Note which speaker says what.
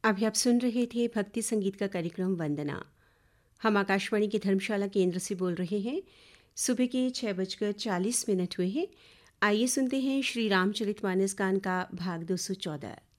Speaker 1: अभी आप सुन रहे थे भक्ति संगीत का कार्यक्रम वंदना। हम आकाशवाणी के धर्मशाला केंद्र से बोल रहे हैं। सुबह के 6:40 हुए हैं। आइए सुनते हैं श्री रामचरितमानस गान का भाग 214।